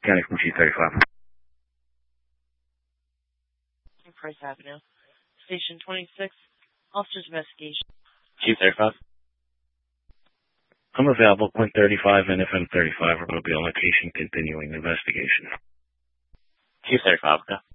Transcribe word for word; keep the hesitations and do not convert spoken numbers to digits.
County from Chief thirty-five. Price Avenue. Station twenty-six, Officer's Investigation. Chief thirty-five. I'm available, point thirty-five and F M thirty-five. We're going to be on location continuing the investigation. Chief thirty-five, okay.